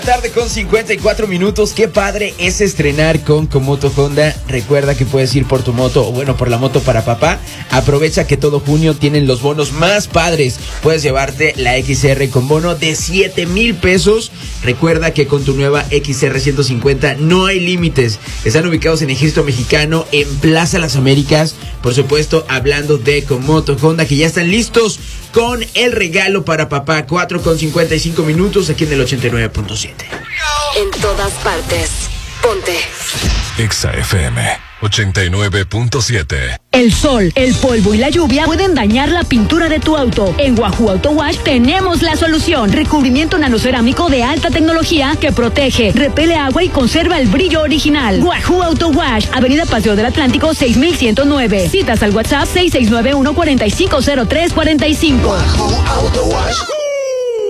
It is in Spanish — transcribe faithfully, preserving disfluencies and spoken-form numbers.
Tarde con cincuenta y cuatro minutos. Qué padre es estrenar con Comoto Honda. Recuerda que puedes ir por tu moto o bueno, por la moto para papá. Aprovecha que todo junio tienen los bonos más padres. Puedes llevarte la X R con bono de siete mil pesos. Recuerda que con tu nueva X R ciento cincuenta no hay límites. Están ubicados en Ejército Mexicano, en Plaza Las Américas. Por supuesto, hablando de Comoto Honda, que ya están listos con el regalo para papá. Cuatro con cincuenta y cinco minutos aquí en el ochenta y nueve punto siete. En todas partes, ponte Exa F M ochenta y nueve punto siete. El sol, el polvo y la lluvia pueden dañar la pintura de tu auto. En Wahoo Auto Wash tenemos la solución. Recubrimiento nanocerámico de alta tecnología que protege, repele agua y conserva el brillo original. Wahoo Auto Wash, Avenida Paseo del Atlántico seis mil ciento nueve. Citas al WhatsApp seis seis nueve uno cuatro cinco cero tres cuatro cinco. Wahoo Auto Wash.